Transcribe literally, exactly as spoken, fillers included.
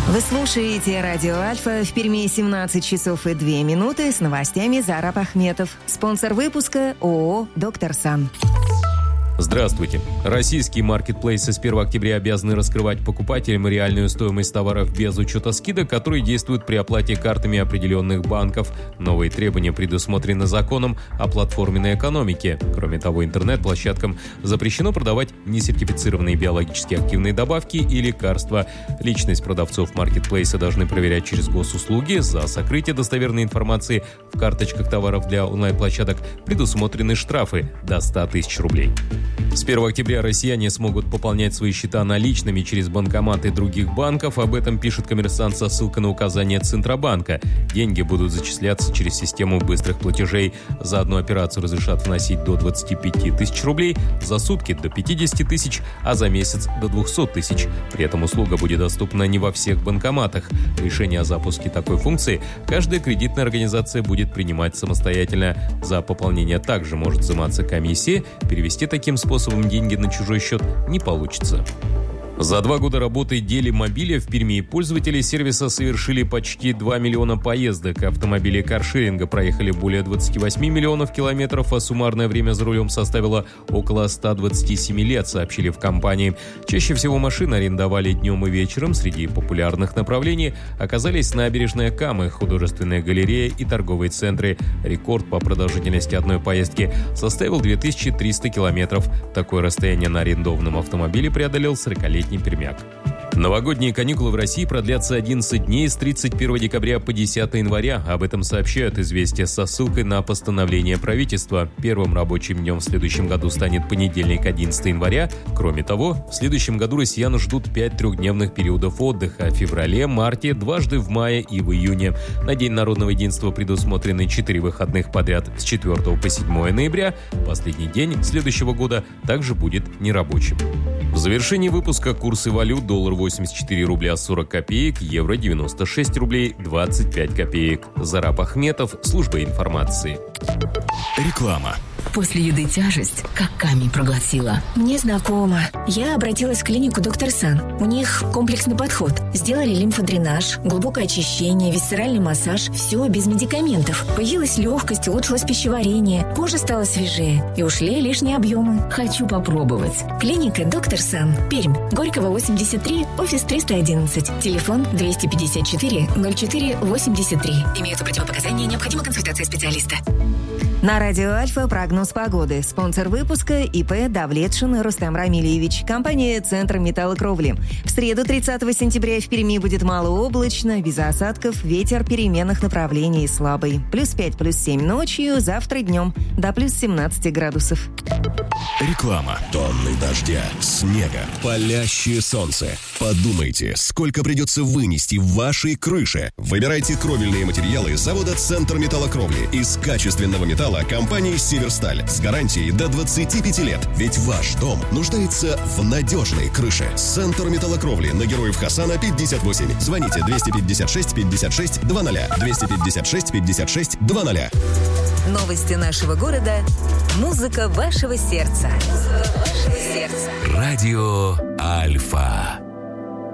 Вы слушаете радио Альфа. В Перми семнадцать часов и две минуты. С новостями Зараб Ахметов. Спонсор выпуска ООО «Доктор Сан». Здравствуйте. Российские маркетплейсы с первого октября обязаны раскрывать покупателям реальную стоимость товаров без учета скидок, которые действуют при оплате картами определенных банков. Новые требования предусмотрены законом о платформенной экономике. Кроме того, интернет-площадкам запрещено продавать несертифицированные биологически активные добавки и лекарства. Личность продавцов маркетплейса должны проверять через госуслуги. За сокрытие достоверной информации в карточках товаров для онлайн-площадок предусмотрены штрафы до ста тысяч рублей. С первого октября россияне смогут пополнять свои счета наличными через банкоматы других банков. Об этом пишет «Коммерсант» со ссылкой на указание Центробанка. Деньги будут зачисляться через систему быстрых платежей. За одну операцию разрешат вносить до двадцати пяти тысяч рублей, за сутки до пятидесяти тысяч, а за месяц до двухсот тысяч. При этом услуга будет доступна не во всех банкоматах. Решение о запуске такой функции каждая кредитная организация будет принимать самостоятельно. За пополнение также может взиматься комиссия. Перевести таким способом деньги на чужой счет не получится. За два года работы Делимобиля в Перми пользователи сервиса совершили почти два миллиона поездок. Автомобили каршеринга проехали более двадцати восьми миллионов километров, а суммарное время за рулем составило около ста двадцати семи лет, сообщили в компании. Чаще всего машины арендовали днем и вечером. Среди популярных направлений оказались набережная Камы, художественная галерея и торговые центры. Рекорд по продолжительности одной поездки составил две тысячи триста километров. Такое расстояние на арендованном автомобиле преодолел сорокалетний пермяк. Новогодние каникулы в России продлятся одиннадцать дней с тридцать первого декабря по десятого января. Об этом сообщают «Известия» со ссылкой на постановление правительства. Первым рабочим днем в следующем году станет понедельник, одиннадцатого января. Кроме того, в следующем году россиян ждут пять трехдневных периодов отдыха – в феврале, марте, дважды в мае и в июне. На День народного единства предусмотрены четыре выходных подряд с четвёртого по седьмое ноября. Последний день следующего года также будет нерабочим. В завершении выпуска курсы валют: доллар восемьдесят четыре рубля сорок копеек, евро девяносто шесть рублей двадцать пять копеек. Зараб Ахметов, служба информации. Реклама. После еды тяжесть, как камень проглотила. Мне знакомо. Я обратилась в клинику «Доктор Сан». У них комплексный подход. Сделали лимфодренаж, глубокое очищение, висцеральный массаж. Все без медикаментов. Появилась легкость, улучшилось пищеварение. Кожа стала свежее. И ушли лишние объемы. Хочу попробовать. Клиника «Доктор Сан». Пермь. Горького, восемьдесят три, офис триста одиннадцать. Телефон двести пятьдесят четыре ноль четыре восемьдесят три. Имеются противопоказания, необходима консультация специалиста. На радио Альфа прогноз погоды. Спонсор выпуска ИП Давлетшин Рустам Рамильевич. Компания «Центр металлокровли». В среду тридцатого сентября в Перми будет малооблачно, без осадков, ветер переменных направлений слабый. Плюс пять, плюс семь ночью, завтра днем до плюс семнадцати градусов. Реклама. Тонны дождя, снега, палящее солнце. Подумайте, сколько придется вынести в вашей крыше. Выбирайте кровельные материалы завода «Центр металлокровли» из качественного металла компании «Северсталь» с гарантией до двадцати пяти лет. Ведь ваш дом нуждается в надежной крыше. «Центр металлокровли» на Героев Хасана пятьдесят восемь. Звоните двести пятьдесят шесть пятьдесят шесть двадцать. двести пятьдесят шесть пятьдесят шесть двадцать. Новости нашего города. Музыка вашего сердца. Музыка вашего сердца. Радио Альфа.